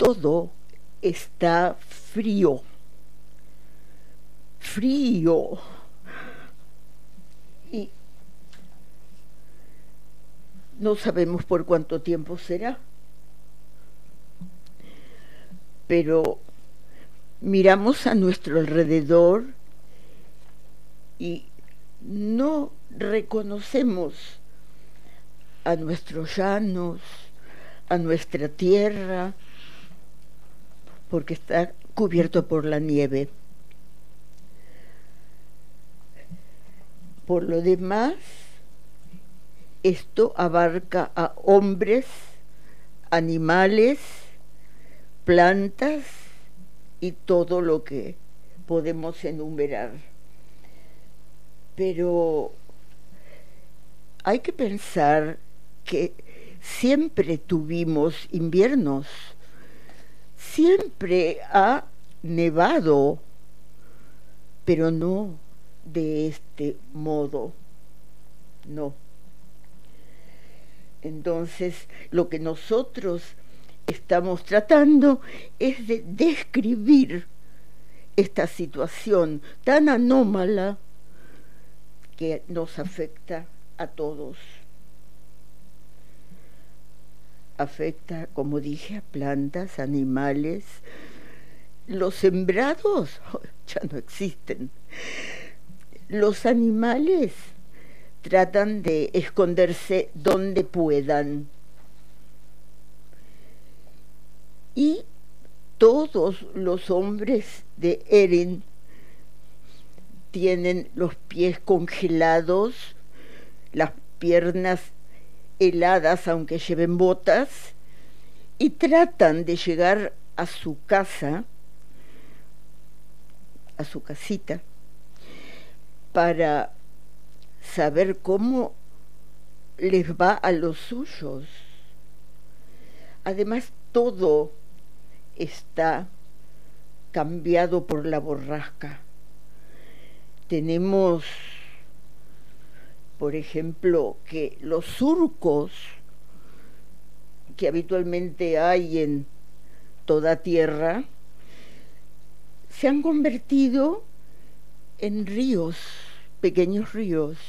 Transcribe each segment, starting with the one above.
todo está frío, frío. Y no sabemos por cuánto tiempo será, pero miramos a nuestro alrededor y no reconocemos a nuestros llanos, a nuestra tierra, porque está cubierto por la nieve. Por lo demás, esto abarca a hombres, animales, plantas y todo lo que podemos enumerar. Pero hay que pensar que siempre tuvimos inviernos, siempre ha nevado, pero no de este modo, no. Entonces, lo que nosotros estamos tratando es de describir esta situación tan anómala que nos afecta a todos. Afecta, como dije, a plantas, animales. Los sembrados ya no existen. Los animales tratan de esconderse donde puedan. Y todos los hombres de Erin tienen los pies congelados, las piernas heladas aunque lleven botas, y tratan de llegar a su casa, a su casita, para saber cómo les va a los suyos. Además, todo está cambiado por la borrasca. Tenemos, por ejemplo, que los surcos que habitualmente hay en toda tierra se han convertido en ríos, pequeños ríos,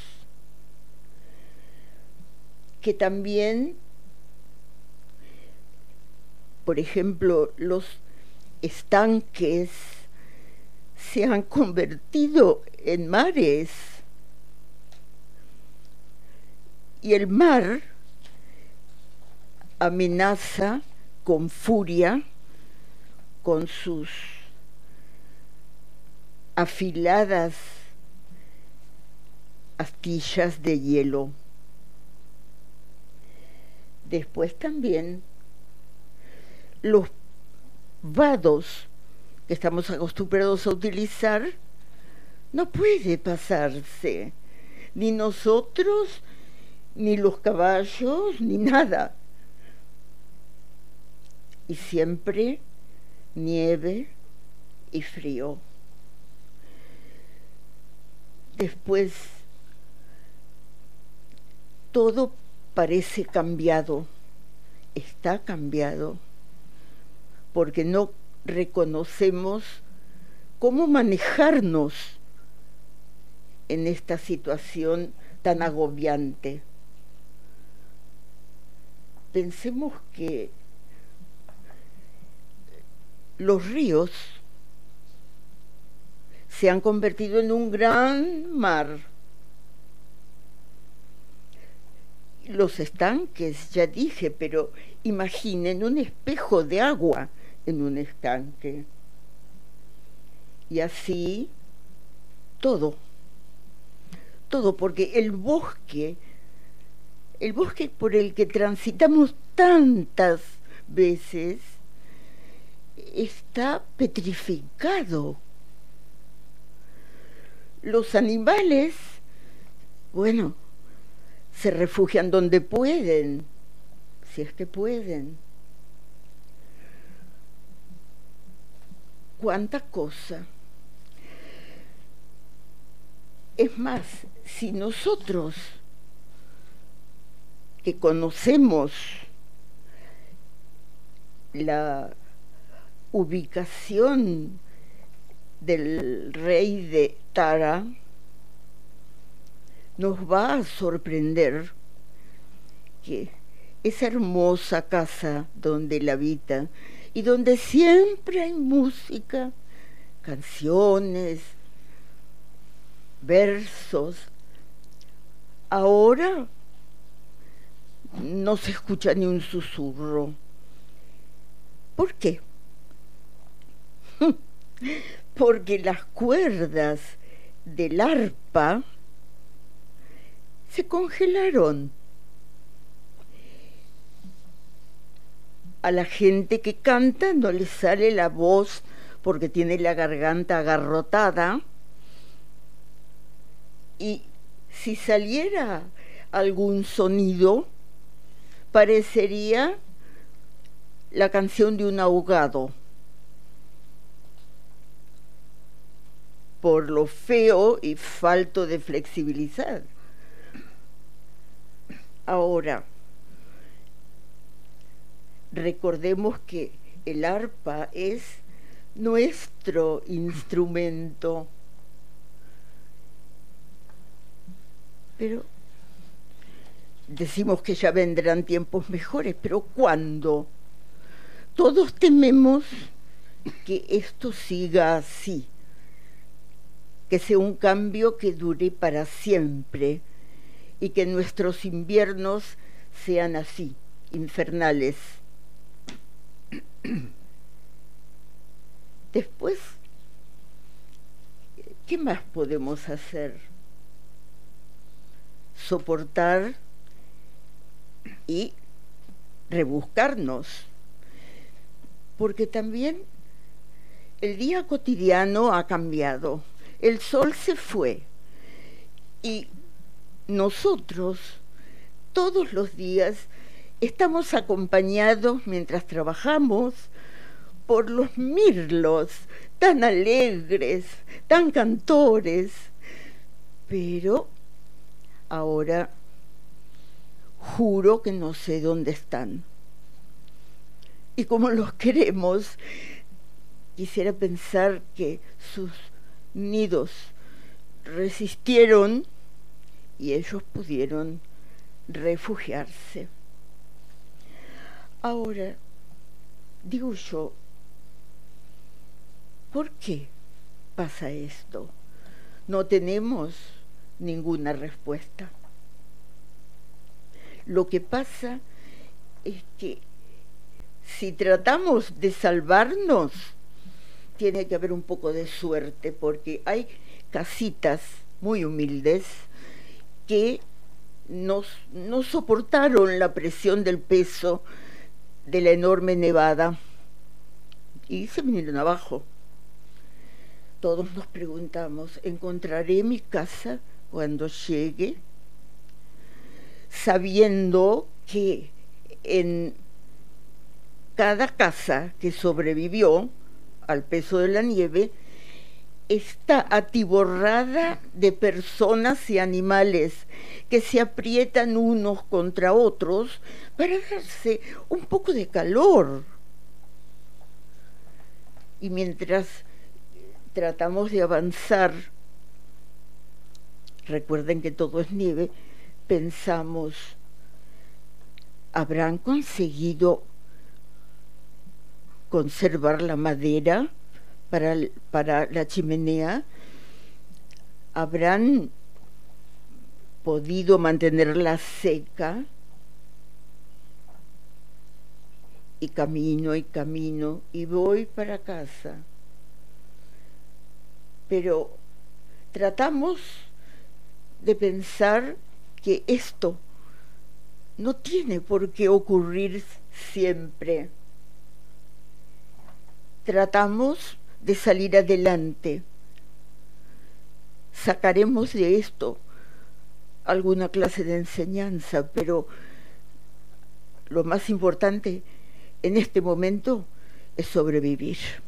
que también, por ejemplo, los estanques se han convertido en mares. Y el mar amenaza con furia, con sus afiladas astillas de hielo. Después también los vados que estamos acostumbrados a utilizar, no puede pasarse, ni nosotros, ni los caballos, ni nada. Y siempre nieve y frío. Después todo parece cambiado, está cambiado, porque no reconocemos cómo manejarnos en esta situación tan agobiante. Pensemos que los ríos se han convertido en un gran mar. Los estanques, ya dije, pero imaginen un espejo de agua en un estanque. Y así todo, porque el bosque por el que transitamos tantas veces, está petrificado. Los animales, bueno, se refugian donde pueden, si es que pueden. Cuánta cosa. Es más, si nosotros que conocemos la ubicación del rey de Tara nos va a sorprender que esa hermosa casa donde él habita y donde siempre hay música, canciones, versos, ahora no se escucha ni un susurro. ¿Por qué? Porque las cuerdas del arpa se congelaron. A la gente que canta no le sale la voz porque tiene la garganta agarrotada, y si saliera algún sonido parecería la canción de un ahogado, por lo feo y falto de flexibilidad. Ahora, recordemos que el arpa es nuestro instrumento, pero decimos que ya vendrán tiempos mejores, pero ¿cuándo? Todos tememos que esto siga así, que sea un cambio que dure para siempre y que nuestros inviernos sean así, infernales. Después, ¿qué más podemos hacer? Soportar y rebuscarnos, porque también el día cotidiano ha cambiado, el sol se fue y nosotros todos los días estamos acompañados mientras trabajamos por los mirlos tan alegres, tan cantores, pero ahora juro que no sé dónde están. Y como los queremos, quisiera pensar que sus nidos resistieron y ellos pudieron refugiarse. Ahora, digo yo, ¿por qué pasa esto? No tenemos ninguna respuesta. Lo que pasa es que si tratamos de salvarnos, tiene que haber un poco de suerte, porque hay casitas muy humildes que no soportaron la presión del peso de la enorme nevada y se vinieron abajo. Todos nos preguntamos, ¿encontraré mi casa cuando llegue? Sabiendo que en cada casa que sobrevivió al peso de la nieve está atiborrada de personas y animales que se aprietan unos contra otros para darse un poco de calor. Y mientras tratamos de avanzar, recuerden que todo es nieve, pensamos, ¿habrán conseguido conservar la madera para la chimenea? ¿Habrán podido mantenerla seca? Y camino y voy para casa. Pero tratamos de pensar que esto no tiene por qué ocurrir siempre. Tratamos de salir adelante. Sacaremos de esto alguna clase de enseñanza, pero lo más importante en este momento es sobrevivir.